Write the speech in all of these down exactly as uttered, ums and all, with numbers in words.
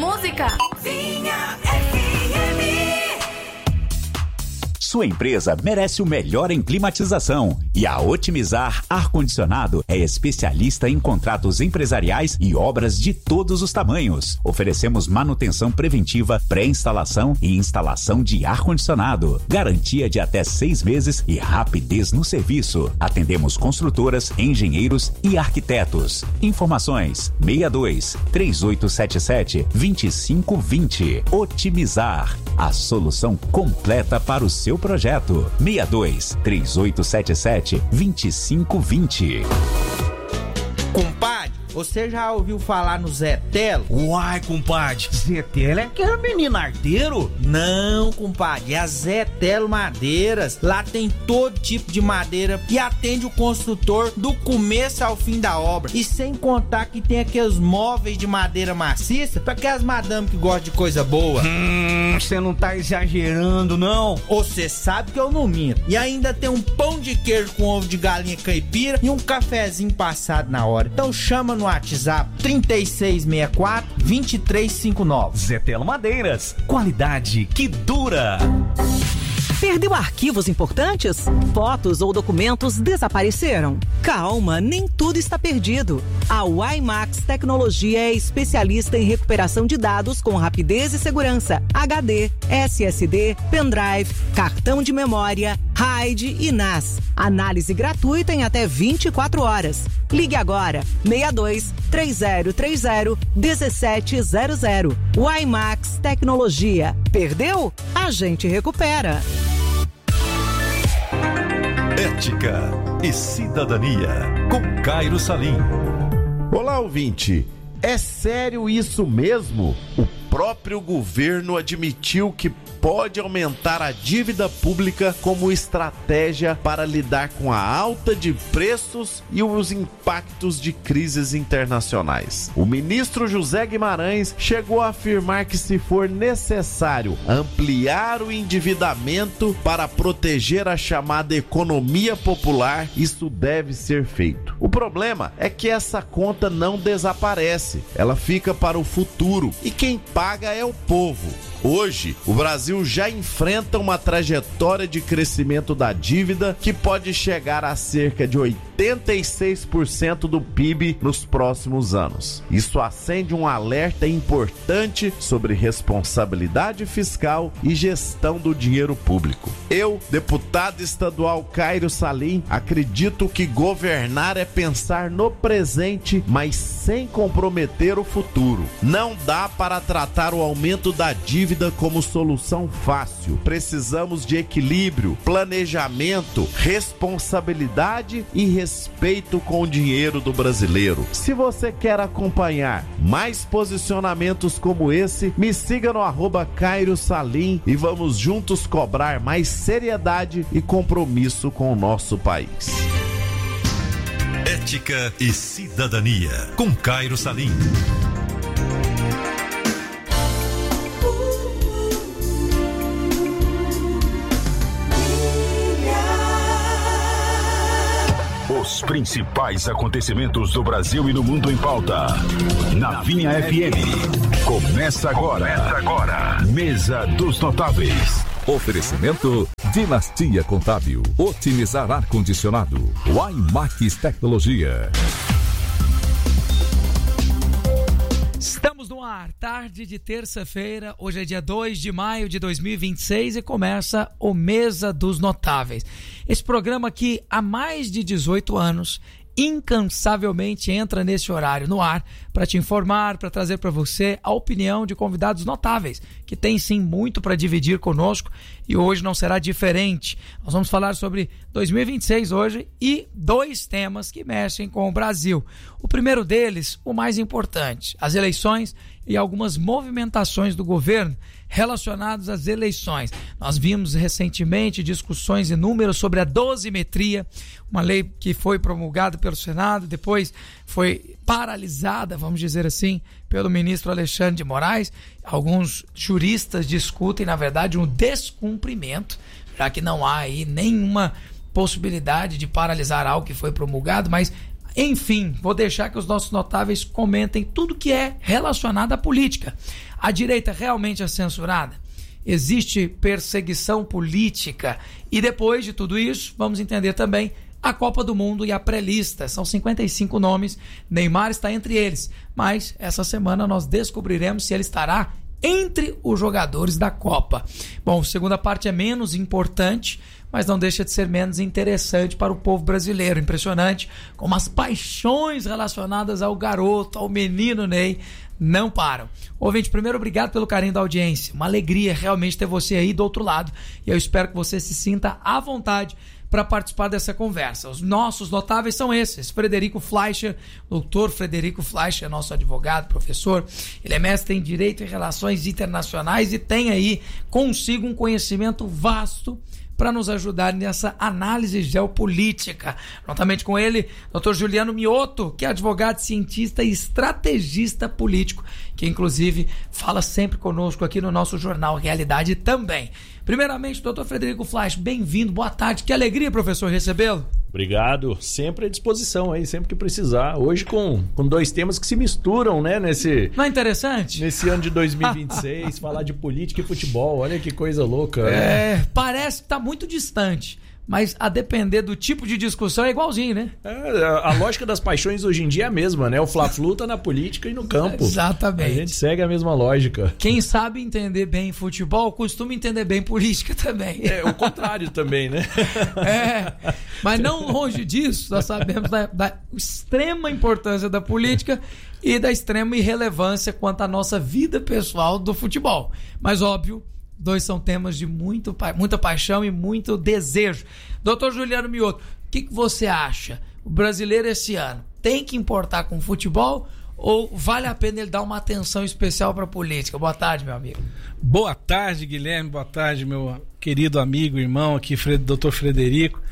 música. Vinha F M. Sua empresa merece o melhor em climatização e a Otimizar Ar-Condicionado é especialista em contratos empresariais e obras de todos os tamanhos. Oferecemos manutenção preventiva, pré-instalação e instalação de ar-condicionado. Garantia de até seis meses e rapidez no serviço. Atendemos construtoras, engenheiros e arquitetos. Informações seis dois, três oito sete sete, dois cinco dois zero. Otimizar, a solução completa para o seu projeto. seis dois, três oito sete sete, dois cinco dois zero. Compadre, você já ouviu falar no Zé Telo? Uai, compadre, Zé Telo é aquele menino arteiro? Não, compadre, é a Zé Telo Madeiras. Lá tem todo tipo de madeira e atende o construtor do começo ao fim da obra. E sem contar que tem aqueles móveis de madeira maciça para aquelas madame que gostam de coisa boa. Hum, você não tá exagerando, não? Você sabe que eu não minto. E ainda tem um pão de queijo com ovo de galinha caipira e um cafezinho passado na hora. Então chama no WhatsApp trinta e seis sessenta e quatro, vinte e três cinquenta e nove. Zé Telo Madeiras, qualidade que dura. Perdeu arquivos importantes? Fotos ou documentos desapareceram? Calma, nem tudo está perdido. A WiMax Tecnologia é especialista em recuperação de dados com rapidez e segurança. H D, S S D, pendrive, cartão de memória, RAID e N A S. Análise gratuita em até vinte e quatro horas. Ligue agora, seis dois, três zero três zero, um sete zero zero. WiMax Tecnologia. Perdeu? A gente recupera. Ética e Cidadania, com Cairo Salim. Olá, ouvinte. É sério isso mesmo? O próprio governo admitiu que pode aumentar a dívida pública como estratégia para lidar com a alta de preços e os impactos de crises internacionais. O ministro José Guimarães chegou a afirmar que, se for necessário ampliar o endividamento para proteger a chamada economia popular, isso deve ser feito. O problema é que essa conta não desaparece, ela fica para o futuro e quem paga é o povo. Hoje, o Brasil já enfrenta uma trajetória de crescimento da dívida que pode chegar a cerca de oitenta e seis por cento do P I B nos próximos anos. Isso acende um alerta importante sobre responsabilidade fiscal e gestão do dinheiro público. Eu, deputado estadual Cairo Salim, acredito que governar é pensar no presente, mas sem comprometer o futuro. Não dá para tratar o aumento da dívida como solução fácil. Precisamos de equilíbrio, planejamento, responsabilidade e respeito com o dinheiro do brasileiro. Se você quer acompanhar mais posicionamentos como esse, me siga no arroba Cairo Salim e vamos juntos cobrar mais seriedade e compromisso com o nosso país. Ética e Cidadania, com Cairo Salim. Os principais acontecimentos do Brasil e do mundo em pauta. Na Vinha F M. Começa agora. Começa agora. Mesa dos Notáveis. Oferecimento Dinastia Contábil. Otimizar ar-condicionado. WiMax Tecnologia. Estamos no ar, tarde de terça-feira, hoje é dia dois de maio de dois mil e vinte e seis e começa o Mesa dos Notáveis. Esse programa que há mais de dezoito anos incansavelmente entra nesse horário no ar para te informar, para trazer para você a opinião de convidados notáveis, que tem sim muito para dividir conosco e hoje não será diferente. Nós vamos falar sobre dois mil e vinte e seis hoje e dois temas que mexem com o Brasil. O primeiro deles, o mais importante, as eleições e algumas movimentações do governo relacionados às eleições. Nós vimos recentemente discussões inúmeras sobre a dosimetria, uma lei que foi promulgada pelo Senado, depois foi paralisada, vamos dizer assim, pelo ministro Alexandre de Moraes. Alguns juristas discutem, na verdade, um descumprimento, já que não há aí nenhuma possibilidade de paralisar algo que foi promulgado, mas Enfim, vou deixar que os nossos notáveis comentem tudo que é relacionado à política. A direita realmente é censurada? Existe perseguição política? E depois de tudo isso, vamos entender também a Copa do Mundo e a pré-lista. São cinquenta e cinco nomes, Neymar está entre eles, mas essa semana nós descobriremos se ele estará entre os jogadores da Copa. Bom, a segunda parte é menos importante, mas não deixa de ser menos interessante para o povo brasileiro. Impressionante como as paixões relacionadas ao garoto, ao menino Ney, não param. Ouvinte, primeiro, obrigado pelo carinho da audiência. Uma alegria realmente ter você aí do outro lado. E eu espero que você se sinta à vontade para participar dessa conversa. Os nossos notáveis são esses: Frederico Fleischer, doutor Frederico Fleischer, nosso advogado, professor. Ele é mestre em Direito e Relações Internacionais e tem aí consigo um conhecimento vasto para nos ajudar nessa análise geopolítica. Juntamente com ele, doutor Juliano Mioto, que é advogado, cientista e estrategista político, que inclusive fala sempre conosco aqui no nosso jornal Realidade também. Primeiramente, doutor Frederico Fleischer, bem-vindo, boa tarde. Que alegria, professor, recebê-lo. Obrigado, sempre à disposição aí, sempre que precisar. Hoje com, com dois temas que se misturam, né, nesse... Não é interessante? Nesse ano de dois mil e vinte e seis, falar de política e futebol, olha que coisa louca. É, né? Parece que tá muito distante, mas a depender do tipo de discussão é igualzinho, né? É, a, a lógica das paixões hoje em dia é a mesma, né? O Fla-Flu tá na política e no campo. Exatamente. A gente segue a mesma lógica. Quem sabe entender bem futebol, costuma entender bem política também. É, o contrário também, né? É, mas não longe disso, nós sabemos da, da extrema importância da política e da extrema irrelevância quanto à nossa vida pessoal do futebol. Mas, óbvio, dois são temas de muito, muita paixão e muito desejo. doutor Juliano Mioto, o que, que você acha? O brasileiro esse ano tem que importar com futebol ou vale a pena ele dar uma atenção especial para a política? Boa tarde, meu amigo. Boa tarde, Guilherme. Boa tarde, meu querido amigo, irmão aqui, doutor Frederico.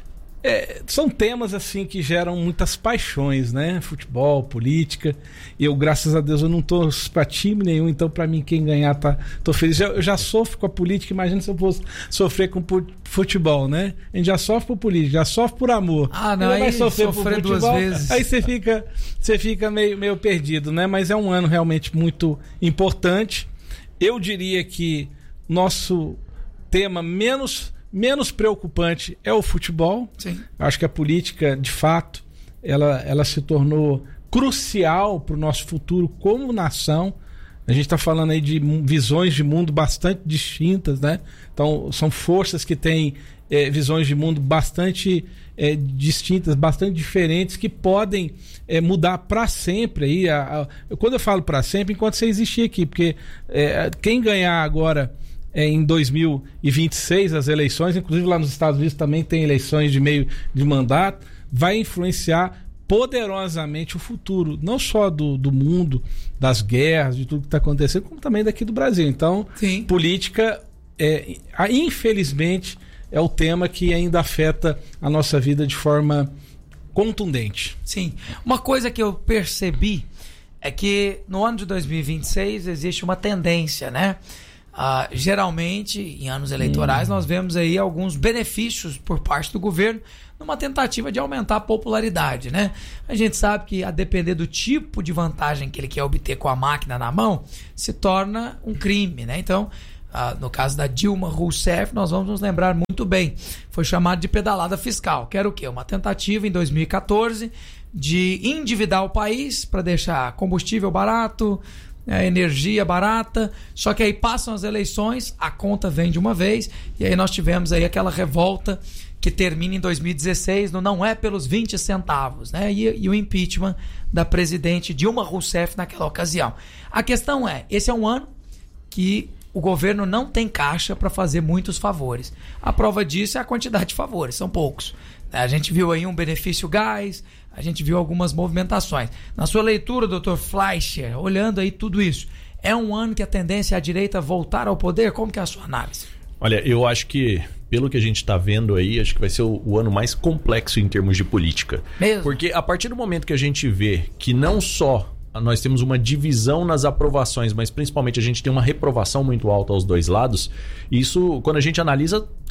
É, são temas assim que geram muitas paixões, né? Futebol, política. E eu, graças a Deus, eu não tô pra time nenhum, então pra mim quem ganhar tá, tô feliz. Eu, eu já sofro com a política, imagina se eu fosse sofrer com futebol, né? A gente já sofre por política, já sofre por amor. Ah, não, aí vai sofrer, sofrer por duas futebol, vezes. Aí você fica, você fica meio, meio perdido, né? Mas é um ano realmente muito importante. Eu diria que nosso tema menos menos preocupante é o futebol. Sim. Acho que a política, de fato, ela, ela se tornou crucial para o nosso futuro como nação. A gente está falando aí de visões de mundo bastante distintas, né? Então, são forças que têm é, visões de mundo bastante é, distintas, bastante diferentes, que podem é, mudar para sempre. Aí, a, a, quando eu falo para sempre, enquanto você existir aqui, porque é, quem ganhar agora é, em dois mil e vinte e seis as eleições, inclusive lá nos Estados Unidos também tem eleições de meio de mandato, vai influenciar poderosamente o futuro, não só do, do mundo, das guerras, de tudo que está acontecendo, como também daqui do Brasil. Então, Sim. política, é, infelizmente, é o tema que ainda afeta a nossa vida de forma contundente. Sim. Uma coisa que eu percebi é que no ano de dois mil e vinte e seis existe uma tendência, né? Uh, geralmente, em anos eleitorais, hum. nós vemos aí alguns benefícios por parte do governo numa tentativa de aumentar a popularidade, né? A gente sabe que, a depender do tipo de vantagem que ele quer obter com a máquina na mão, se torna um crime, né? Então, uh, no caso da Dilma Rousseff, nós vamos nos lembrar muito bem. Foi chamado de pedalada fiscal, que era o quê? Uma tentativa em dois mil e quatorze de endividar o país para deixar combustível barato, a energia barata, só que aí passam as eleições, a conta vem de uma vez, e aí nós tivemos aí aquela revolta que termina em dois mil e dezesseis no não é pelos vinte centavos, né? E, e o impeachment da presidente Dilma Rousseff naquela ocasião. A questão é, esse é um ano que o governo não tem caixa para fazer muitos favores. A prova disso é a quantidade de favores, são poucos. A gente viu aí um benefício gás, a gente viu algumas movimentações. Na sua leitura, doutor Fleischer, olhando aí tudo isso, é um ano que a tendência é a direita voltar ao poder? Como que é a sua análise? Olha, eu acho que, pelo que a gente está vendo aí, acho que vai ser o, o ano mais complexo em termos de política. Mesmo? Porque a partir do momento que a gente vê que não só nós temos uma divisão nas aprovações, mas principalmente a gente tem uma reprovação muito alta aos dois lados, isso, quando a gente analisa,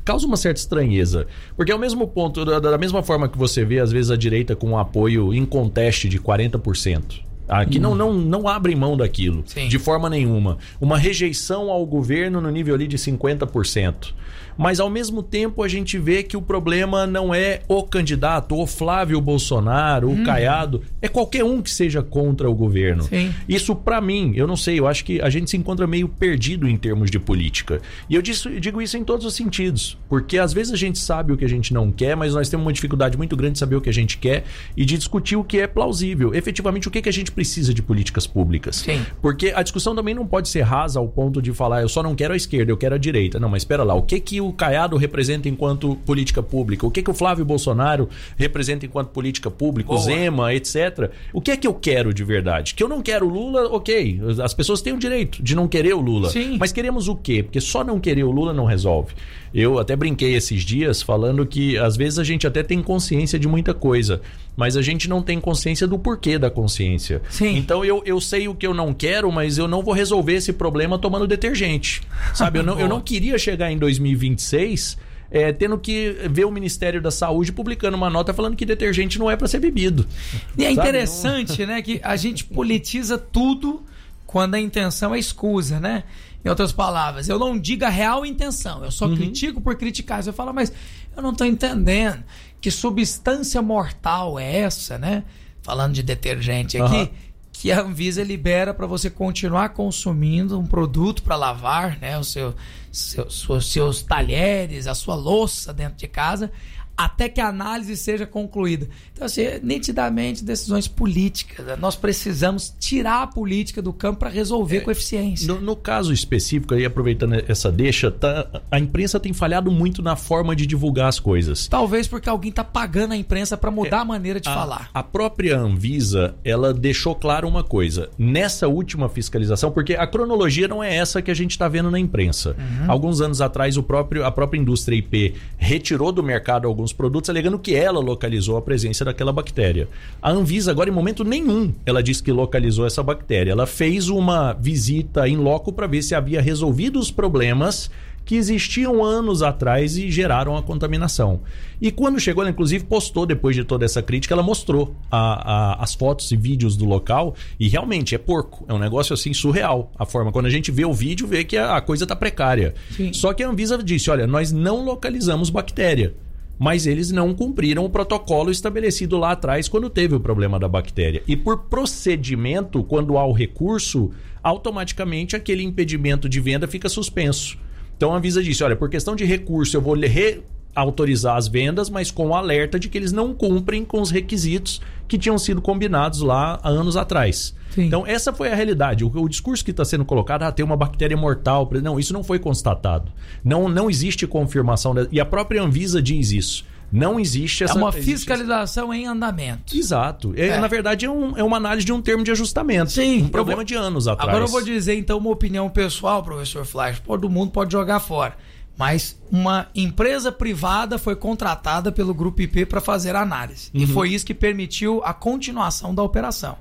causa uma certa estranheza. Porque ao mesmo ponto, da, da mesma forma que você vê, às vezes, a direita com um apoio inconteste de quarenta por cento. Aqui hum. não, não, não abrem mão daquilo, Sim. de forma nenhuma. Uma rejeição ao governo no nível ali de cinquenta por cento. Mas ao mesmo tempo a gente vê que o problema não é o candidato, o Flávio Bolsonaro, o hum. Caiado, é qualquer um que seja contra o governo. Sim. Isso pra mim, eu não sei, eu acho que a gente se encontra meio perdido em termos de política. E eu digo isso em todos os sentidos, porque às vezes a gente sabe o que a gente não quer, mas nós temos uma dificuldade muito grande de saber o que a gente quer e de discutir o que é plausível. Efetivamente, o que, que a gente precisa de políticas públicas. Sim. Porque a discussão também não pode ser rasa ao ponto de falar, eu só não quero a esquerda, eu quero a direita. Não, mas espera lá, o que que o Caiado representa enquanto política pública? O que que o Flávio Bolsonaro representa enquanto política pública? Boa. O Zema, etcétera. O que é que eu quero de verdade? Que eu não quero o Lula, ok. As pessoas têm o direito de não querer o Lula. Sim. Mas queremos o quê? Porque só não querer o Lula não resolve. Eu até brinquei esses dias falando que às vezes a gente até tem consciência de muita coisa, mas a gente não tem consciência do porquê da consciência. Sim. Então eu, eu sei o que eu não quero, mas eu não vou resolver esse problema tomando detergente. Sabe? Eu não, eu não queria chegar em dois mil e vinte e seis é, tendo que ver o Ministério da Saúde publicando uma nota falando que detergente não é para ser bebido. E é interessante, né, que a gente politiza tudo quando a intenção é escusa, né? Em outras palavras, eu não digo a real intenção, eu só uhum. critico por criticar. Você fala, mas eu não estou entendendo que substância mortal é essa, né? Falando de detergente aqui, uhum. que a Anvisa libera para você continuar consumindo um produto para lavar, né? O seu, seu, seus, seus talheres, a sua louça dentro de casa, até que a análise seja concluída. Então, assim, nitidamente, decisões políticas. Nós precisamos tirar a política do campo para resolver é, com eficiência. No, no caso específico, aí aproveitando essa deixa, tá, a imprensa tem falhado muito na forma de divulgar as coisas. Talvez porque alguém está pagando a imprensa para mudar é, a maneira de a, falar. A própria Anvisa, ela deixou claro uma coisa. Nessa última fiscalização, porque a cronologia não é essa que a gente está vendo na imprensa. Uhum. Alguns anos atrás, o próprio, a própria indústria I P retirou do mercado alguns produtos alegando que ela localizou a presença daquela bactéria. A Anvisa agora, em momento nenhum, ela disse que localizou essa bactéria. Ela fez uma visita in loco para ver se havia resolvido os problemas que existiam anos atrás e geraram a contaminação. E quando chegou, ela inclusive postou, depois de toda essa crítica, ela mostrou a, a, as fotos e vídeos do local e realmente é porco, é um negócio assim surreal. A forma, quando a gente vê o vídeo, vê que a, a coisa está precária. Sim. Só que a Anvisa disse, olha, nós não localizamos bactéria. Mas eles não cumpriram o protocolo estabelecido lá atrás quando teve o problema da bactéria. E por procedimento, quando há o recurso, automaticamente aquele impedimento de venda fica suspenso. Então a Anvisa disse, olha, por questão de recurso eu vou reautorizar as vendas, mas com o alerta de que eles não cumprem com os requisitos que tinham sido combinados lá há anos atrás. Sim. Então essa foi a realidade. O, o discurso que está sendo colocado, ah, tem uma bactéria mortal. Não, isso não foi constatado. Não, não existe confirmação. De, e a própria Anvisa diz isso. Não existe essa... É uma fiscalização em andamento. Exato. É, é. Na verdade, é, um, é uma análise de um termo de ajustamento. Sim. Um problema vou, de anos atrás. Agora eu vou dizer, então, uma opinião pessoal, professor Flash. Todo mundo pode jogar fora. Mas uma empresa privada foi contratada pelo Grupo I P para fazer a análise. Uhum. E foi isso que permitiu a continuação da operação.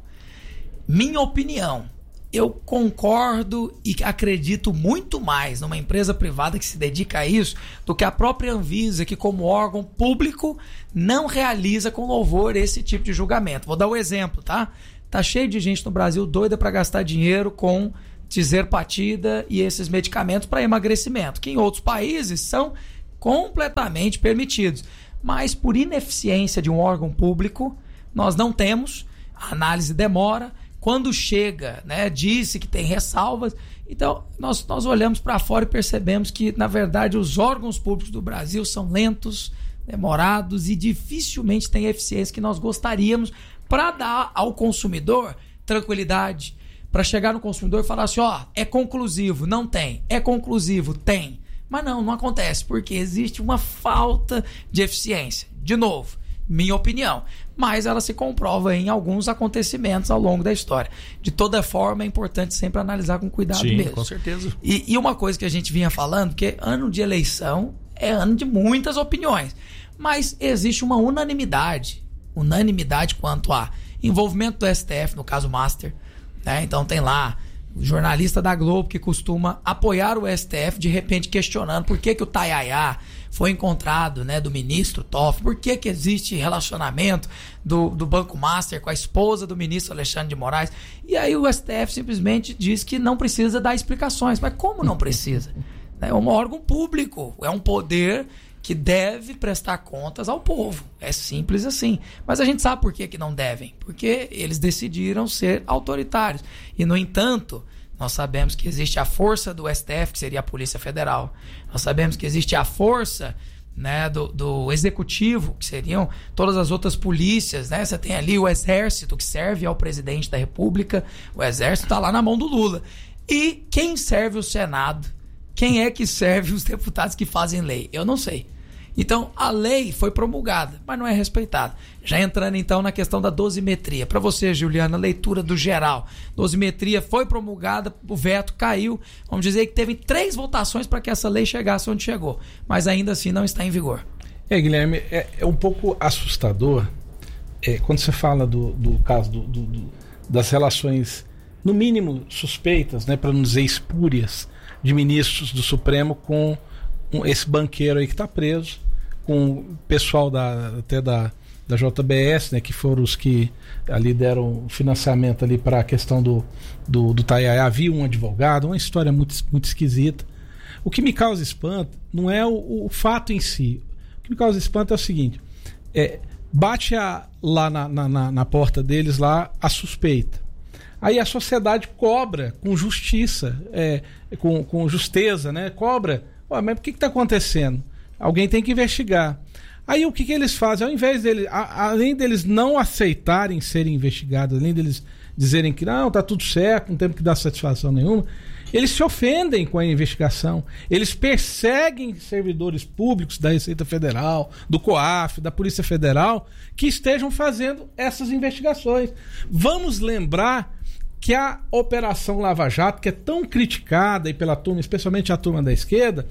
Minha opinião, eu concordo e acredito muito mais numa empresa privada que se dedica a isso do que a própria Anvisa, que como órgão público não realiza com louvor esse tipo de julgamento. Vou dar um exemplo, tá? Tá cheio de gente no Brasil doida para gastar dinheiro com Tirzepatida e esses medicamentos para emagrecimento, que em outros países são completamente permitidos. Mas por ineficiência de um órgão público, nós não temos, a análise demora. Quando chega, né, disse que tem ressalvas. Então, nós, nós olhamos para fora e percebemos que, na verdade, os órgãos públicos do Brasil são lentos, demorados e dificilmente têm a eficiência que nós gostaríamos para dar ao consumidor tranquilidade, para chegar no consumidor e falar assim, ó, é conclusivo, não tem, é conclusivo, tem. Mas não, não acontece, porque existe uma falta de eficiência. De novo, minha opinião, mas ela se comprova em alguns acontecimentos ao longo da história. De toda forma, é importante sempre analisar com cuidado. Sim, mesmo. Com certeza. E, e uma coisa que a gente vinha falando, que ano de eleição é ano de muitas opiniões, mas existe uma unanimidade, unanimidade quanto a envolvimento do S T F, no caso Master, né? Então tem lá o jornalista da Globo que costuma apoiar o S T F, de repente questionando por que que o Tayayá foi encontrado, né, do ministro Toffoli, por que que existe relacionamento do, do Banco Master com a esposa do ministro Alexandre de Moraes. E aí o S T F simplesmente diz que não precisa dar explicações. Mas como não precisa? É um órgão público, é um poder que deve prestar contas ao povo. É simples assim. Mas a gente sabe por que que não devem. Porque eles decidiram ser autoritários. E, no entanto, nós sabemos que existe a força do S T F, que seria a Polícia Federal. Nós sabemos que existe a força, né, do, do Executivo, que seriam todas as outras polícias, né? Você tem ali o Exército, que serve ao presidente da República. O Exército está lá na mão do Lula. E quem serve o Senado? Quem é que serve os deputados que fazem lei? Eu não sei. Então, a lei foi promulgada, mas não é respeitada. Já entrando, então, na questão da dosimetria. Para você, Juliana, leitura do geral. Dosimetria foi promulgada, o veto caiu. Vamos dizer que teve três votações para que essa lei chegasse onde chegou. Mas ainda assim não está em vigor. É, Guilherme, é, é um pouco assustador é, quando você fala do, do caso do, do, do, das relações, no mínimo, suspeitas, né, para não dizer espúrias, de ministros do Supremo com um, esse banqueiro aí que está preso, com o pessoal da, até da, da J B S, né, que foram os que ali deram financiamento ali para a questão do, do, do Tayayá. Havia um advogado, uma história muito, muito esquisita. O que me causa espanto não é o, o fato em si. O que me causa espanto é o seguinte, é, bate a, lá na, na, na porta deles lá a suspeita. Aí a sociedade cobra com justiça, é, com, com justeza, né? Cobra. Ué, mas o que está acontecendo? Alguém tem que investigar. Aí o que, que eles fazem? Ao invés deles, a, além deles não aceitarem serem investigados, além deles dizerem que não, está tudo certo, não temos que dar satisfação nenhuma, eles se ofendem com a investigação. Eles perseguem servidores públicos da Receita Federal, do COAF, da Polícia Federal, que estejam fazendo essas investigações. Vamos lembrar que a Operação Lava Jato, que é tão criticada e pela turma, especialmente a turma da esquerda,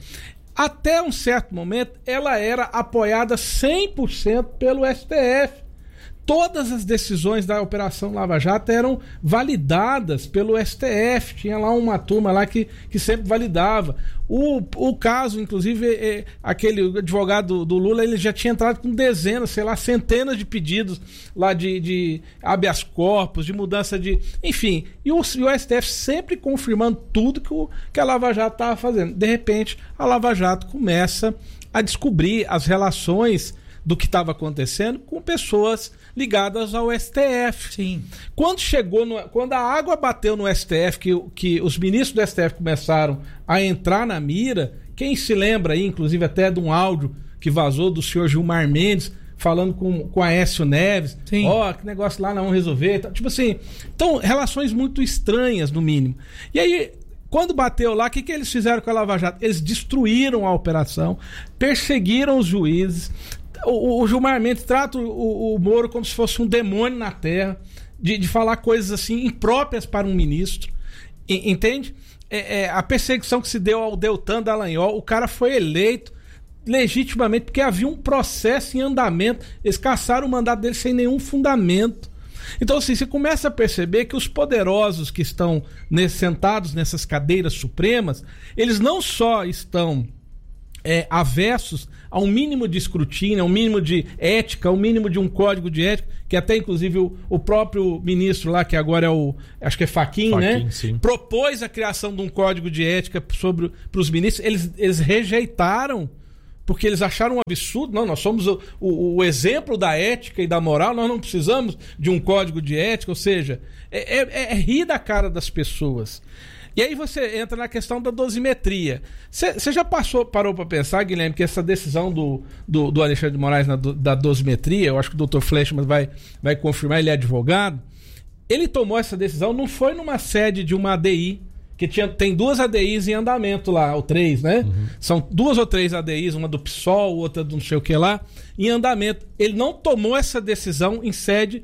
até um certo momento ela era apoiada cem por cento pelo S T F. Todas as decisões da Operação Lava Jato eram validadas pelo S T F. Tinha lá uma turma lá que, que sempre validava. O, o caso, inclusive, é, aquele advogado do Lula, ele já tinha entrado com dezenas, sei lá, centenas de pedidos lá de, de habeas corpus, de mudança de... Enfim, e o, e o S T F sempre confirmando tudo que, o, que a Lava Jato estava fazendo. De repente, a Lava Jato começa a descobrir as relações do que estava acontecendo com pessoas ligadas ao S T F. Sim. Quando chegou, no, quando a água bateu no S T F, que, que os ministros do S T F começaram a entrar na mira, quem se lembra aí, inclusive até de um áudio que vazou do senhor Gilmar Mendes, falando com, com Aécio Neves, ó, oh, que negócio lá não vão resolver, tá? Tipo assim, então, relações muito estranhas, no mínimo. E aí, quando bateu lá, o que, que eles fizeram com a Lava Jato? Eles destruíram a operação, perseguiram os juízes. O, o Gilmar Mendes trata o, o Moro como se fosse um demônio na terra, de, de falar coisas assim impróprias para um ministro, e, entende? É, é, a perseguição que se deu ao Deltan Dallagnol, o cara foi eleito legitimamente porque havia um processo em andamento, eles cassaram o mandato dele sem nenhum fundamento. Então, assim, você começa a perceber que os poderosos que estão nesse, sentados nessas cadeiras supremas, eles não só estão É, avessos a um mínimo de escrutínio, a um mínimo de ética, a um mínimo de um código de ética, que até inclusive o, o próprio ministro lá, que agora é o, acho que é Fachin, né? Sim. Propôs a criação de um código de ética sobre para os ministros, eles, eles rejeitaram, porque eles acharam um absurdo. Não, nós somos o, o, o exemplo da ética e da moral, nós não precisamos de um código de ética, ou seja, é, é, é rir da cara das pessoas. E aí você entra na questão da dosimetria. Você já passou, parou para pensar, Guilherme, que essa decisão do, do, do Alexandre de Moraes na, do, da dosimetria, eu acho que o doutor Flechman vai, vai confirmar, ele é advogado, ele tomou essa decisão, não foi numa sede de uma A D I, que tinha, tem duas A D Is em andamento lá, ou três, né? Uhum. São duas ou três A D Is, uma do PSOL, outra do não sei o que lá, em andamento. Ele não tomou essa decisão em sede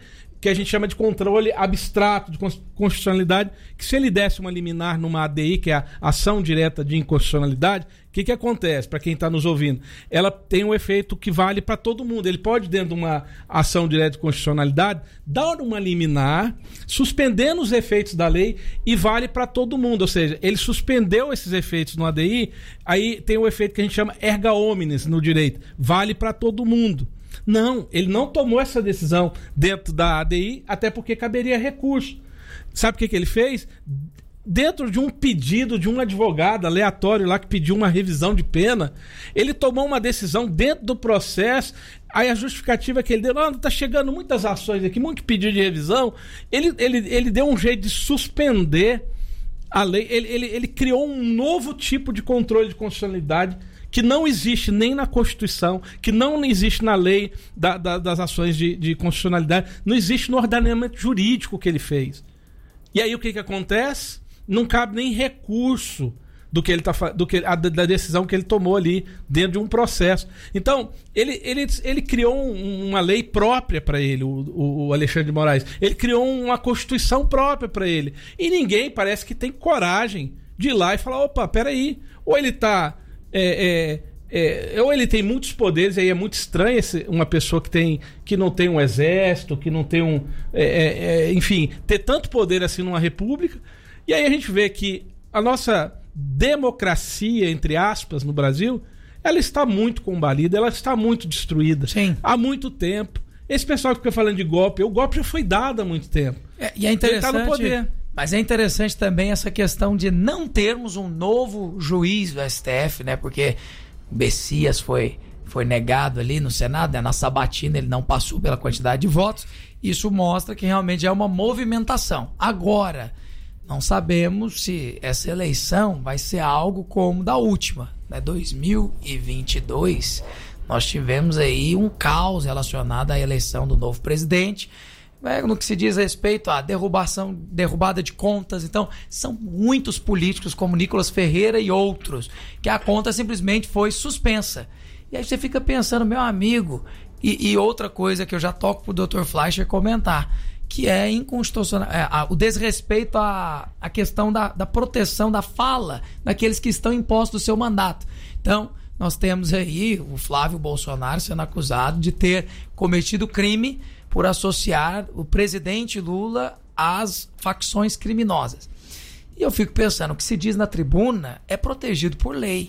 que a gente chama de controle abstrato de constitucionalidade, que se ele desse uma liminar numa A D I, que é a ação direta de inconstitucionalidade, o que, que acontece, para quem está nos ouvindo? Ela tem um efeito que vale para todo mundo. Ele pode, dentro de uma ação direta de constitucionalidade, dar uma liminar, suspendendo os efeitos da lei, e vale para todo mundo. Ou seja, ele suspendeu esses efeitos no A D I, aí tem o efeito que a gente chama erga omnes no direito, vale para todo mundo. Não, ele não tomou essa decisão dentro da A D I, até porque caberia recurso. Sabe o que, que ele fez? Dentro de um pedido de um advogado aleatório lá que pediu uma revisão de pena, ele tomou uma decisão dentro do processo. Aí a justificativa que ele deu, não, tá chegando muitas ações aqui, muito pedido de revisão. Ele, ele, ele deu um jeito de suspender a lei. Ele, ele, ele criou um novo tipo de controle de constitucionalidade que não existe nem na Constituição, que não existe na lei da, da, das ações de, de constitucionalidade, não existe no ordenamento jurídico que ele fez. E aí o que, que acontece? Não cabe nem recurso do que ele tá, do que, a, da decisão que ele tomou ali dentro de um processo. Então, ele, ele, ele criou um, uma lei própria para ele, o, o Alexandre de Moraes. Ele criou uma Constituição própria para ele. E ninguém parece que tem coragem de ir lá e falar, opa, peraí, ou ele está... É, é, é, ou ele tem muitos poderes, aí é muito estranho esse, uma pessoa que, tem, que não tem um exército, que não tem um... É, é, enfim, ter tanto poder assim numa república. E aí a gente vê que a nossa democracia, entre aspas, no Brasil, ela está muito combalida, ela está muito destruída. Sim. Há muito tempo. Esse pessoal que fica falando de golpe, o golpe já foi dado há muito tempo. É, e é interessante... Ele está no poder. Mas é interessante também essa questão de não termos um novo juiz do S T F, né? Porque o Bessias foi, foi negado ali no Senado, né? Na sabatina ele não passou pela quantidade de votos. Isso mostra que realmente é uma movimentação. Agora, não sabemos se essa eleição vai ser algo como da última, né? dois mil e vinte e dois, nós tivemos aí um caos relacionado à eleição do novo presidente, no que se diz respeito à derrubação, derrubada de contas. Então, são muitos políticos como Nicolas Ferreira e outros, que a conta simplesmente foi suspensa. E aí você fica pensando, meu amigo, e, e outra coisa que eu já toco pro doutor Fleischer comentar, que é inconstitucional, é, a, o desrespeito à, à questão da, da proteção da fala daqueles que estão impostos do seu mandato. Então, nós temos aí o Flávio Bolsonaro sendo acusado de ter cometido crime por associar o presidente Lula às facções criminosas. E eu fico pensando, o que se diz na tribuna é protegido por lei.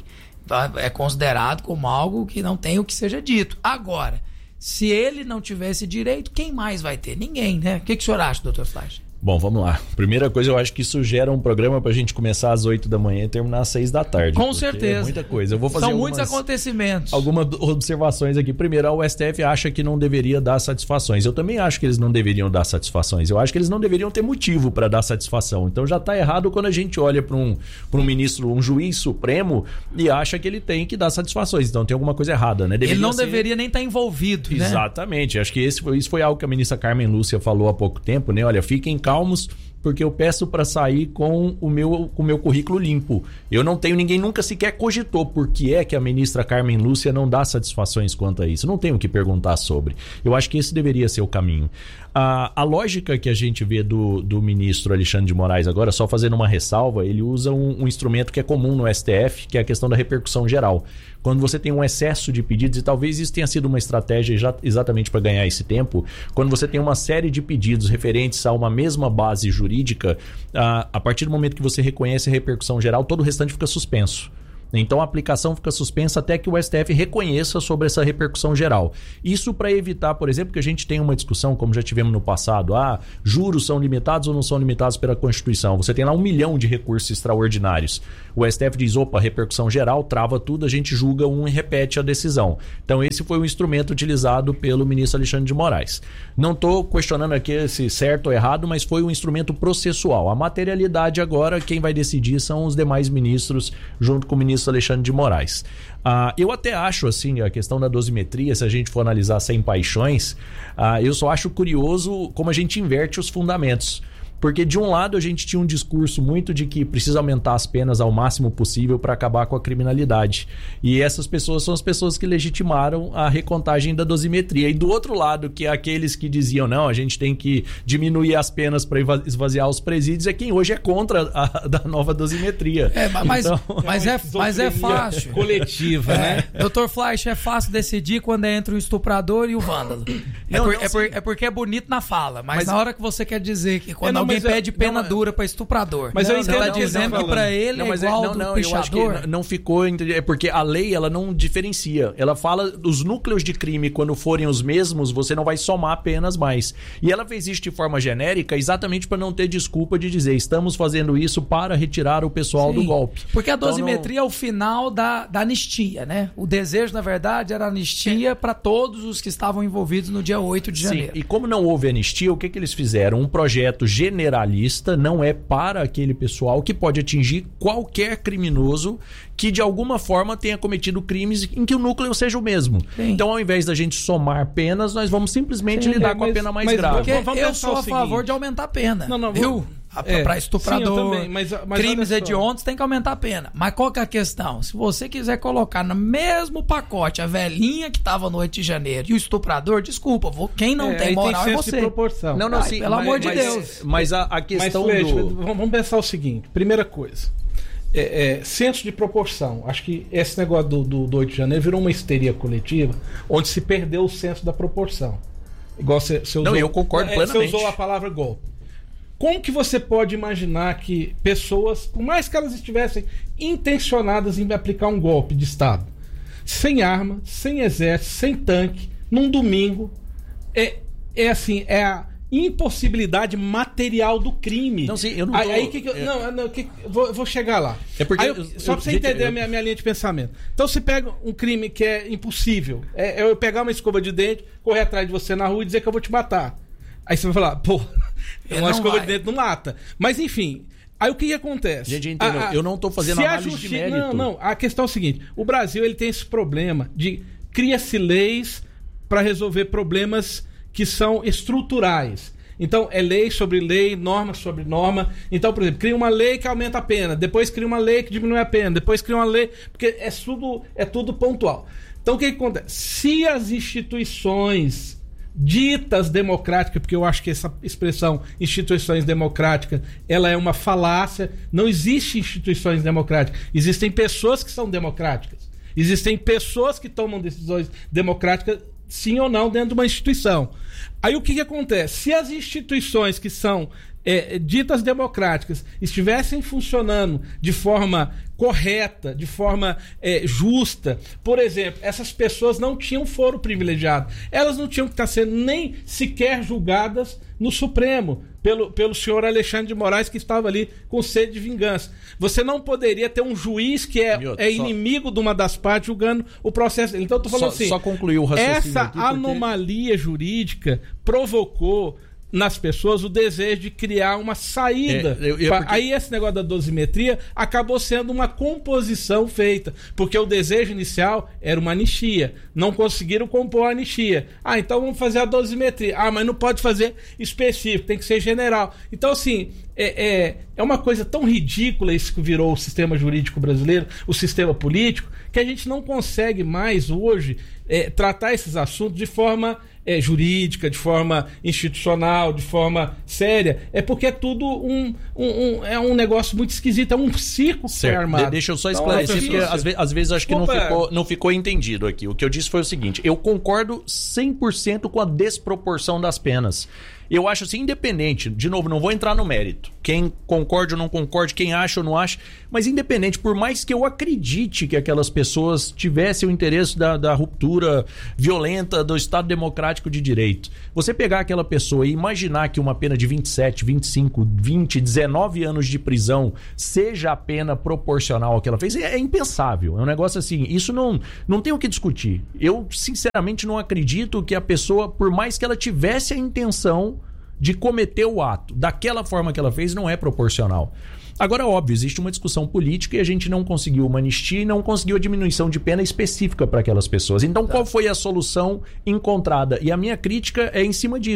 É considerado como algo que não tem o que seja dito. Agora, se ele não tivesse direito, quem mais vai ter? Ninguém, né? O que, que o senhor acha, doutor Fleischer? Bom, vamos lá. Primeira coisa, eu acho que isso gera um programa pra gente começar às oito da manhã e terminar às seis da tarde. Com certeza. É muita coisa. Eu vou fazer São algumas, muitos acontecimentos. Algumas observações aqui. Primeiro, o S T F acha que não deveria dar satisfações. Eu também acho que eles não deveriam dar satisfações. Eu acho que eles não deveriam ter motivo para dar satisfação. Então já tá errado quando a gente olha para um, para um ministro, um juiz supremo e acha que ele tem que dar satisfações. Então tem alguma coisa errada, né? Deveria ele não ser... deveria nem estar tá envolvido, né? Exatamente. Acho que esse foi, isso foi algo que a ministra Carmen Lúcia falou há pouco tempo, né? Olha, fiquem calmos, porque eu peço para sair com o meu, com o meu currículo limpo. Eu não tenho, ninguém nunca sequer cogitou por que é que a ministra Carmen Lúcia não dá satisfações quanto a isso. Não tenho o que perguntar sobre. Eu acho que esse deveria ser o caminho. A, a lógica que a gente vê do, do ministro Alexandre de Moraes agora, só fazendo uma ressalva, ele usa um, um instrumento que é comum no S T F, que é a questão da repercussão geral. Quando você tem um excesso de pedidos, e talvez isso tenha sido uma estratégia já, exatamente para ganhar esse tempo, quando você tem uma série de pedidos referentes a uma mesma base jurídica, a, a partir do momento que você reconhece a repercussão geral, todo o restante fica suspenso. Então a aplicação fica suspensa até que o S T F reconheça sobre essa repercussão geral. Isso para evitar, por exemplo, que a gente tenha uma discussão, como já tivemos no passado, ah, juros são limitados ou não são limitados pela Constituição. Você tem lá um milhão de recursos extraordinários. O S T F diz, opa, repercussão geral, trava tudo, a gente julga um e repete a decisão. Então esse foi o instrumento utilizado pelo ministro Alexandre de Moraes. Não estou questionando aqui se certo ou errado, mas foi um instrumento processual. A materialidade agora, quem vai decidir são os demais ministros, junto com o ministro Alexandre de Moraes. Uh, eu até acho, assim, a questão da dosimetria, se a gente for analisar sem paixões, uh, eu só acho curioso como a gente inverte os fundamentos. Porque de um lado a gente tinha um discurso muito de que precisa aumentar as penas ao máximo possível para acabar com a criminalidade. E essas pessoas são as pessoas que legitimaram a recontagem da dosimetria. E do outro lado, que é aqueles que diziam, não, a gente tem que diminuir as penas para esvaziar os presídios, é quem hoje é contra a da nova dosimetria. É, mas, então, mas, é, mas é fácil. Coletiva, é, né? doutor Fleisch, é fácil decidir quando é entre o estuprador e o vândalo. É, não, por, não, é, por, é porque é bonito na fala, mas, Mas- na hora que você quer dizer que quando É, não, alguém mas eu- pede pena não, dura para estuprador, Mas eu você entendo tá o que você dizendo tá que pra falando. ele Não, é mas igual não, do não, eu acho que pichador? n- não ficou. ent- É porque a lei ela não diferencia. Ela fala os núcleos de crime, quando forem os mesmos, você não vai somar apenas mais. E ela fez isso de forma genérica exatamente para não ter desculpa de dizer estamos fazendo isso para retirar o pessoal Sim, do golpe. Porque a Então, dosimetria é o final da, da anistia, né? O desejo, na verdade, era anistia para todos os que estavam envolvidos no dia oito de Sim, janeiro. e como não houve anistia, o que, que eles fizeram? Um projeto generalista, não é para aquele pessoal que pode atingir qualquer criminoso que de alguma forma tenha cometido crimes em que o núcleo seja o mesmo. Sim. Então, ao invés da gente somar penas, nós vamos simplesmente Sim, lidar é, com a mas- pena mais mas grave. Porque Vamos eu pensar sou o a favor seguinte. de aumentar a pena. Não, não, viu? vamos- É, É, para sim, estuprador, eu também, mas- mas crimes olha só. hediondos tem que aumentar a pena. Mas qual que é a questão? Se você quiser colocar no mesmo pacote a velhinha que tava no oito de janeiro e o estuprador, desculpa, vou- quem não É, tem aí moral é senso de você. proporção. Não, não, Ai, sim, pelo mas- amor de mas- Deus. Mas a, a Mas, questão Flecha, do... vamos vamos pensar o seguinte. Primeira coisa. É, é, senso de proporção. Acho que esse negócio do, do, do oito de janeiro virou uma histeria coletiva onde se perdeu o senso da proporção. Igual você, você usou, Não, eu concordo é, plenamente. Você usou a palavra golpe. Como que você pode imaginar que pessoas, por mais que elas estivessem intencionadas em aplicar um golpe de Estado, sem arma, sem exército, sem tanque, num domingo, é, é assim, é a impossibilidade material do crime. Não, sim, eu não tô- Aí, aí que que eu, é- não, não, que, vou, vou chegar lá. É porque Aí eu- eu- só eu- pra você gente, entender eu- a minha, minha linha de pensamento. Então você pega um crime que é impossível. É, é eu pegar uma escova de dente, correr atrás de você na rua e dizer que eu vou te matar. Aí você vai falar, pô, Ele uma não escova vai. de dente não mata. Mas enfim, aí o que, que acontece? Gente, entendeu? Eu não tô fazendo se a análise de justi- mérito. Não, não. A questão é o seguinte: o Brasil ele tem esse problema de cria-se leis para resolver problemas que são estruturais. Então, é lei sobre lei, norma sobre norma. Então, por exemplo, cria uma lei que aumenta a pena, depois cria uma lei que diminui a pena, depois cria uma lei... Porque é tudo, é tudo pontual. Então, o que, que acontece? Se as instituições ditas democráticas, porque eu acho que essa expressão instituições democráticas, ela é uma falácia. Não existe instituições democráticas. Existem pessoas que são democráticas. Existem pessoas que tomam decisões democráticas, sim ou não, dentro de uma instituição. Aí o que, que acontece? Se as instituições que são é, ditas democráticas estivessem funcionando de forma correta, de forma é, justa, por exemplo, essas pessoas não tinham foro privilegiado. Elas não tinham que estar sendo nem sequer julgadas no Supremo pelo, pelo senhor Alexandre de Moraes, que estava ali com sede de vingança. Você não poderia ter um juiz que é, Mioto, é só- inimigo de uma das partes julgando o processo dele. Então eu tô falando Só- assim, só concluir o raciocínio essa aqui, porque- anomalia jurídica provocou nas pessoas o desejo de criar uma saída. É, eu- eu- Pra- porque- Aí esse negócio da dosimetria acabou sendo uma composição feita, porque o desejo inicial era uma anistia. Não conseguiram compor a anistia. Ah, então vamos fazer a dosimetria. Ah, mas não pode fazer específico, tem que ser general. Então, assim, é, é, é uma coisa tão ridícula isso que virou o sistema jurídico brasileiro, o sistema político, que a gente não consegue mais hoje é, tratar esses assuntos de forma é, jurídica, de forma institucional, de forma séria. É porque é tudo um, um, um- é um negócio muito esquisito, é um circo que foi Certo. armado. De- deixa eu só Então, esclarecer, é porque difícil. às vezes, às vezes acho que não Opa. ficou, não ficou entendido aqui. O que eu disse foi o seguinte: eu concordo cem por cento com a desproporção das penas. Eu acho assim, independente, de novo, não vou entrar no mérito. Quem concorde ou não concorde, quem acha ou não acha, mas independente, por mais que eu acredite que aquelas pessoas tivessem o interesse da, da ruptura violenta do Estado Democrático de Direito, você pegar aquela pessoa e imaginar que uma pena de vinte e sete, vinte e cinco, vinte, dezenove anos de prisão seja a pena proporcional ao que ela fez, é, é impensável. É um negócio assim, isso não, não tem o que discutir. Eu, sinceramente, não acredito que a pessoa, por mais que ela tivesse a intenção de cometer o ato daquela forma que ela fez, não é proporcional. Agora, óbvio, existe uma discussão política e a gente não conseguiu uma anistia e não conseguiu a diminuição de pena específica para aquelas pessoas. Então, qual foi a solução encontrada? E a minha crítica é em cima disso.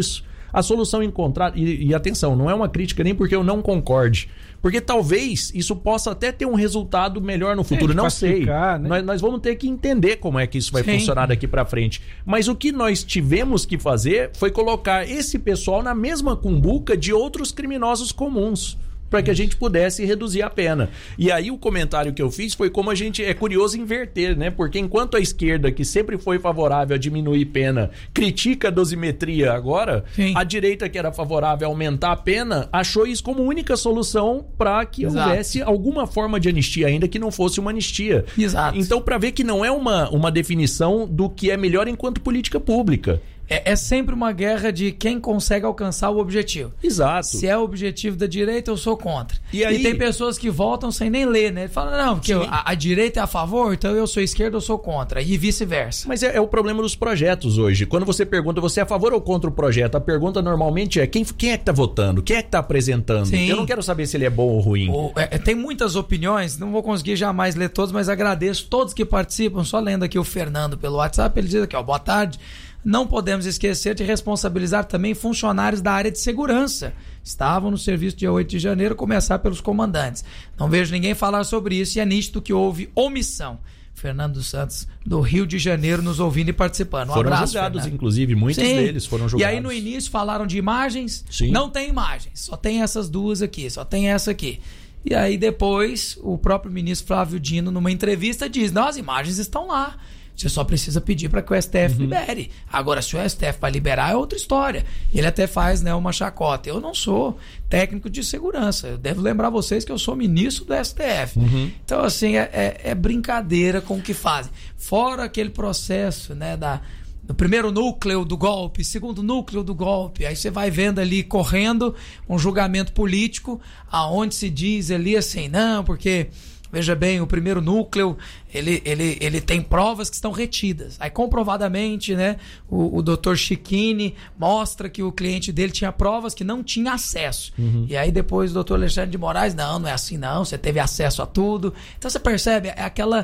A solução encontrada, e, e atenção, não é uma crítica nem porque eu não concorde, porque talvez isso possa até ter um resultado melhor no futuro, é, não sei. Né? Nós, nós vamos ter que entender como é que isso vai Sim. funcionar daqui para frente. Mas o que nós tivemos que fazer foi colocar esse pessoal na mesma cumbuca de outros criminosos comuns, para que a gente pudesse reduzir a pena. E aí o comentário que eu fiz foi como a gente é curioso inverter, né? Porque enquanto a esquerda, que sempre foi favorável a diminuir pena, critica a dosimetria agora, Sim. a direita, que era favorável a aumentar a pena, achou isso como única solução para que Exato. houvesse alguma forma de anistia, ainda que não fosse uma anistia. Exato. Então, para ver que não é uma, uma definição do que é melhor enquanto política pública. É, é sempre uma guerra de quem consegue alcançar o objetivo. Exato. Se é o objetivo da direita, eu sou contra. E, aí... e tem pessoas que votam sem nem ler, né? Falam, não, porque a, a direita é a favor, então eu sou esquerda, eu sou contra. E vice-versa. Mas é, é o problema dos projetos hoje. Quando você pergunta, você é a favor ou contra o projeto? A pergunta normalmente é, quem, quem é que tá votando? Quem é que tá apresentando? Sim. Eu não quero saber se ele é bom ou ruim. O, é, tem muitas opiniões, não vou conseguir jamais ler todos, mas agradeço todos que participam. Só lendo aqui o Fernando pelo WhatsApp, ele diz aqui, ó, boa tarde. Não podemos esquecer de responsabilizar também funcionários da área de segurança. Estavam no serviço dia oito de janeiro, começar pelos comandantes. Não vejo ninguém falar sobre isso e é nítido que houve omissão. Fernando dos Santos, do Rio de Janeiro, nos ouvindo e participando. Um foram abraço, julgados, Fernando. Inclusive, muitos Sim. deles foram julgados. E aí no início falaram de imagens. Sim. Não tem imagens, só tem essas duas aqui, só tem essa aqui. E aí depois o próprio ministro Flávio Dino, numa entrevista, diz, não, as imagens estão lá. Você só precisa pedir para que o S T F uhum. libere. Agora, se o S T F vai liberar, é outra história. Ele até faz, né, uma chacota. Eu não sou técnico de segurança. Eu devo lembrar vocês que eu sou ministro do S T F. Uhum. Então, assim, é, é, é brincadeira com o que fazem. Fora aquele processo, né, da... no primeiro núcleo do golpe, segundo núcleo do golpe, aí você vai vendo ali correndo um julgamento político, aonde se diz ali assim, não, porque... Veja bem, o primeiro núcleo, ele, ele, ele tem provas que estão retidas. Aí, comprovadamente, né, o, o doutor Chiquini mostra que o cliente dele tinha provas que não tinha acesso. Uhum. E aí, depois, o doutor Alexandre de Moraes, não, não é assim não, você teve acesso a tudo. Então, você percebe, é aquela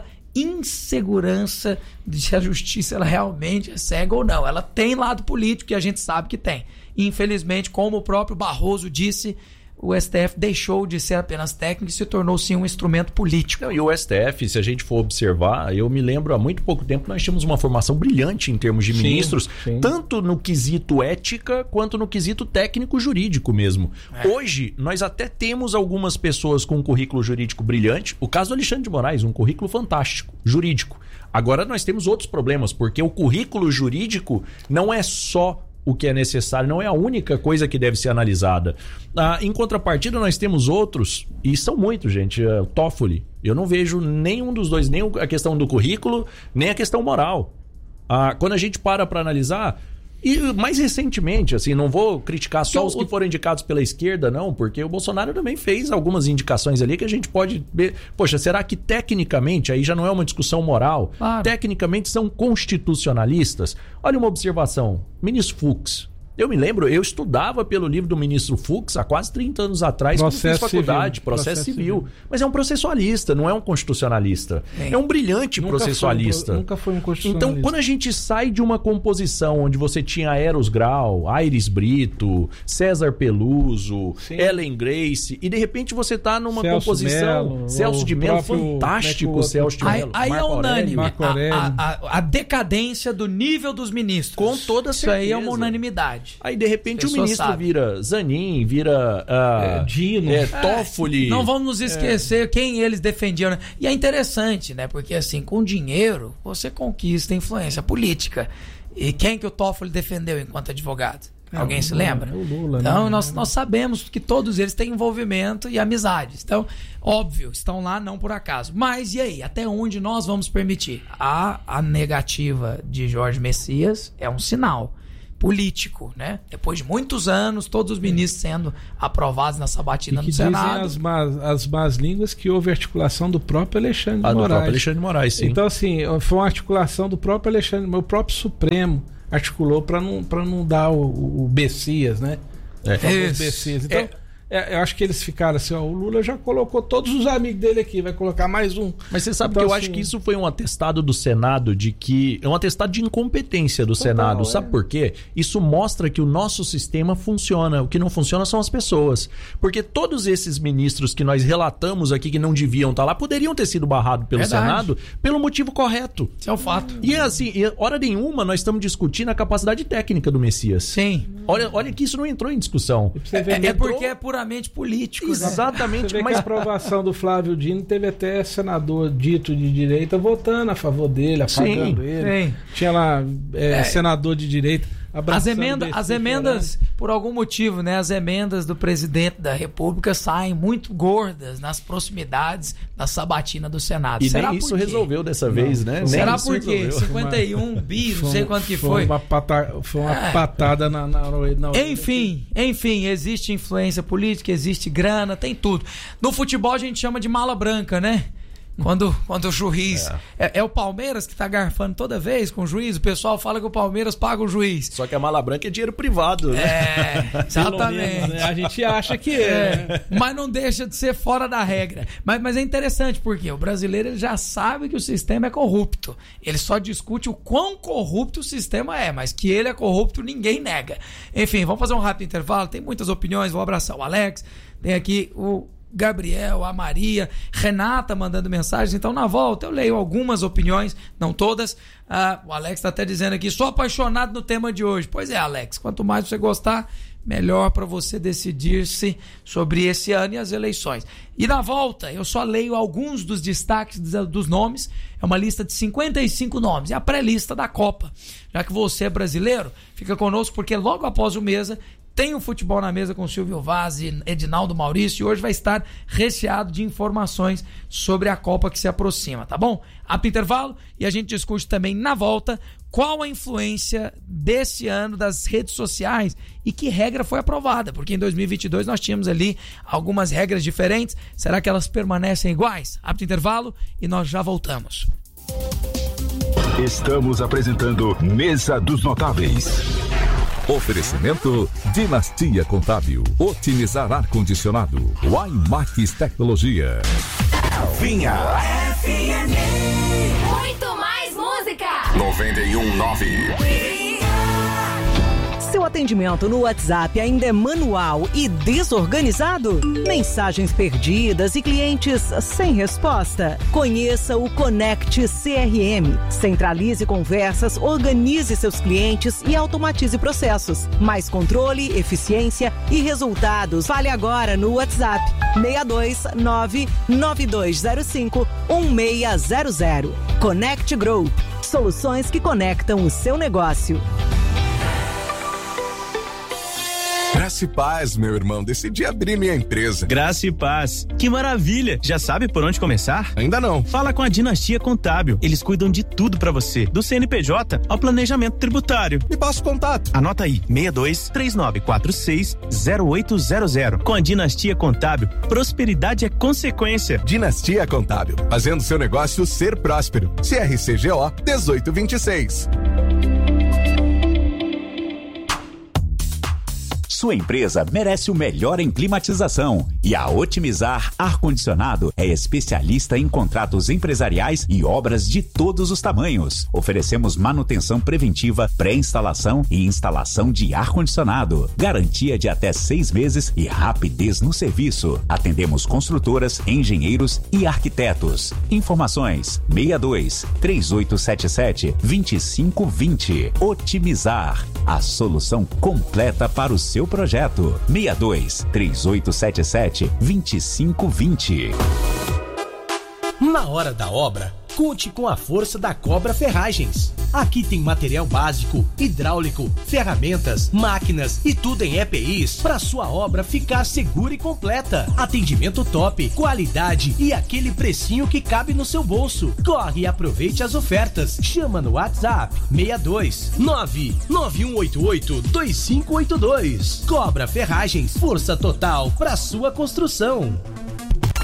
insegurança de se a justiça ela realmente é cega ou não. Ela tem lado político, que a gente sabe que tem. E, infelizmente, como o próprio Barroso disse... o S T F deixou de ser apenas técnico e se tornou sim um instrumento político. Não, e o S T F, se a gente for observar, eu me lembro há muito pouco tempo nós tínhamos uma formação brilhante em termos de sim, ministros, sim. tanto no quesito ética quanto no quesito técnico jurídico mesmo. É. Hoje nós até temos algumas pessoas com um currículo jurídico brilhante, o caso do Alexandre de Moraes, um currículo fantástico, jurídico. Agora nós temos outros problemas, porque o currículo jurídico não é só o que é necessário, não é a única coisa que deve ser analisada. Ah, em contrapartida, nós temos outros, e são muitos, gente. Uh, Toffoli, eu não vejo nenhum dos dois, nem a questão do currículo, nem a questão moral. Ah, quando a gente para para analisar, e mais recentemente, assim, não vou criticar só os que foram indicados pela esquerda, não, porque o Bolsonaro também fez algumas indicações ali que a gente pode ver. Poxa, será que tecnicamente, aí já não é uma discussão moral, claro. Tecnicamente são constitucionalistas? Olha uma observação, ministro Fux. Eu me lembro, eu estudava pelo livro do ministro Fux há quase trinta anos atrás, quando fiz faculdade, civil. processo, processo civil. civil. Mas é um processualista, não é um constitucionalista. É, é um brilhante nunca processualista. Foi um, nunca foi um constitucionalista. Então, quando a gente sai de uma composição onde você tinha Eros Grau, Aires Brito, César Peluso, Sim. Ellen Grace, e de repente você tá numa Celso composição... Mello, Celso de Mello, fantástico Celso de Mello. Aí, aí é unânime. A, a, a, a decadência do nível dos ministros. Com toda certeza. Isso aí é uma unanimidade. Aí, de repente, o ministro sabe. vira Zanin, vira uh, é, Dino, é, Toffoli. Não vamos nos esquecer é. quem eles defendiam. Né? E é interessante, né? Porque, assim, com dinheiro, você conquista influência política. E quem que o Toffoli defendeu enquanto advogado? É, Alguém se Lula, lembra? É o Lula, então, né? nós, nós sabemos que todos eles têm envolvimento e amizades. Então, óbvio, estão lá não por acaso. Mas e aí? Até onde nós vamos permitir? A, a negativa de Jorge Messias é um sinal político, né? Depois de muitos anos, todos os ministros sendo aprovados nessa batida e que no Senado. Dizem as más, as más línguas que houve articulação do próprio Alexandre de ah, Moraes. Do próprio Alexandre de Moraes, sim. Então, assim, foi uma articulação do próprio Alexandre, o próprio Supremo articulou para não, para não dar o, o Bessias, né? É. O famoso Bessias. Então, é. É, eu acho que eles ficaram assim, ó, o Lula já colocou todos os amigos dele aqui, vai colocar mais um. Mas você sabe então, que eu assim, acho que isso foi um atestado do Senado de que... É um atestado de incompetência do total, Senado. é. Sabe por quê? Isso mostra que o nosso sistema funciona. O que não funciona são as pessoas. Porque todos esses ministros que nós relatamos aqui que não deviam estar lá, poderiam ter sido barrados pelo Verdade. Senado pelo motivo correto. Isso é o fato. E assim, e, hora nenhuma nós estamos discutindo a capacidade técnica do Messias. Sim. Olha, olha que isso não entrou em discussão. É, é porque é puramente político. Exatamente. Você vê mas que a aprovação do Flávio Dino teve até senador dito de direita votando a favor dele, apagando sim, ele. Sim. Tinha lá é, É. senador de direita. As, emenda, as emendas, por algum motivo, né? As emendas do presidente da República saem muito gordas nas proximidades da sabatina do Senado. E Será nem isso por quê? resolveu dessa vez, né? Nem Será isso por quê? resolveu. cinquenta e um bi, não Foi sei um- quanto que foi. foi. Uma pata- foi uma É. patada na, na, na, na Enfim, enfim, existe influência política, existe grana, tem tudo. No futebol a gente chama de mala branca, né? Quando, quando o juiz... É. É, é o Palmeiras que tá garfando toda vez com o juiz. O pessoal fala que o Palmeiras paga o juiz. Só que a mala branca é dinheiro privado, né? É, exatamente. menos, né? A gente acha que é. É, mas não deixa de ser fora da regra. Mas, mas é interessante porque o brasileiro ele já sabe que o sistema é corrupto. Ele só discute o quão corrupto o sistema é, mas que ele é corrupto ninguém nega. Enfim, vamos fazer um rápido intervalo. Tem muitas opiniões. Vou abraçar o Alex. Tem aqui o Gabriel, a Maria, Renata mandando mensagens. Então, na volta, eu leio algumas opiniões, não todas. Ah, o Alex está até dizendo aqui, sou apaixonado no tema de hoje. Pois é, Alex, quanto mais você gostar, melhor para você decidir-se sobre esse ano e as eleições. E na volta, eu só leio alguns dos destaques dos nomes. É uma lista de cinquenta e cinco nomes. É a pré-lista da Copa. Já que você é brasileiro, fica conosco, porque logo após o Mesa tem o Futebol na Mesa com Silvio Vaz e Edinaldo Maurício, e hoje vai estar recheado de informações sobre a Copa que se aproxima, tá bom? Abre intervalo e a gente discute também na volta qual a influência desse ano das redes sociais e que regra foi aprovada, porque em dois mil e vinte e dois nós tínhamos ali algumas regras diferentes. Será que elas permanecem iguais? Abre intervalo e nós já voltamos. Estamos apresentando Mesa dos Notáveis. Oferecimento Dinastia Contábil. Otimizar ar-condicionado. Waimax Tecnologia. Vinha F M. Muito mais música. noventa e um nove. Seu atendimento no WhatsApp ainda é manual e desorganizado? Mensagens perdidas e clientes sem resposta? Conheça o Connect C R M. Centralize conversas, organize seus clientes e automatize processos. Mais controle, eficiência e resultados. Fale agora no WhatsApp seis dois nove nove dois zero cinco um seis zero zero. Connect Group. Soluções que conectam o seu negócio. Graça e paz, meu irmão. Decidi abrir minha empresa. Graça e paz. Que maravilha! Já sabe por onde começar? Ainda não. Fala com a Dinastia Contábil. Eles cuidam de tudo pra você, do C N P J ao planejamento tributário. Me passa o contato. Anota aí, seis dois três nove quatro seis zero oito zero zero. Com a Dinastia Contábil, prosperidade é consequência. Dinastia Contábil, fazendo seu negócio ser próspero. C R C G O dezoito vinte e seis. Sua empresa merece o melhor em climatização e a Otimizar Ar-Condicionado é especialista em contratos empresariais e obras de todos os tamanhos. Oferecemos manutenção preventiva, pré-instalação e instalação de ar-condicionado. Garantia de até seis meses e rapidez no serviço. Atendemos construtoras, engenheiros e arquitetos. Informações seis dois três oito sete sete dois cinco dois zero. Otimizar, a solução completa para o seu projeto. seis dois três oito sete sete dois cinco dois zero. Na hora da obra, conte com a força da Cobra Ferragens. Aqui tem material básico, hidráulico, ferramentas, máquinas e tudo em E P Is para sua obra ficar segura e completa. Atendimento top, qualidade e aquele precinho que cabe no seu bolso. Corre e aproveite as ofertas. Chama no WhatsApp seis dois nove nove um oito oito dois cinco oito dois. Cobra Ferragens, força total para sua construção.